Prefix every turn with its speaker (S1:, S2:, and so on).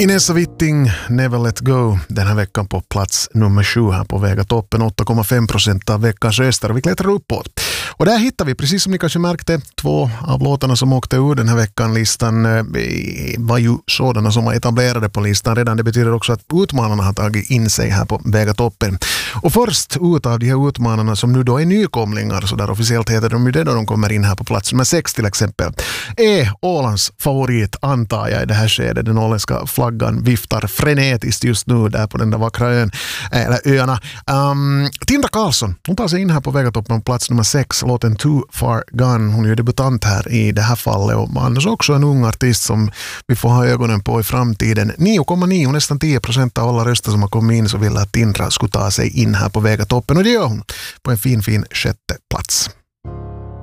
S1: Inessa Witting, Never Let Go, den här veckan på plats nummer 7 här på Väga toppen, 8,5% av veckans röster. Vi klättrar uppåt. Och där hittar vi, precis som ni kanske märkte, 2 av låtarna som åkte ur den här veckan. Listan var ju sådana som var etablerade på listan redan. Det betyder också att utmanarna har tagit in sig här på Väga toppen. Och först ut av de här utmanarna som nu då är nykomlingar, så där officiellt heter de ju det då de kommer in här på plats nummer 6 till exempel, är Ålands favorit, antar jag, i det här skedet. Den åländska flaggan viftar frenetiskt just nu där på den där vackra öarna. Tindra Karlsson, hon tar sig in här på Väga toppen på plats nummer 6, låten Too Far Gone. Hon är ju debutant här i det här fallet och annars också en ung artist som vi får ha ögonen på i framtiden. 9,9, nästan 10% av alla röster som har kommit in så vill att Tindra skulle ta sig in här på Väga toppen, och det gör hon på en fin 6:e plats.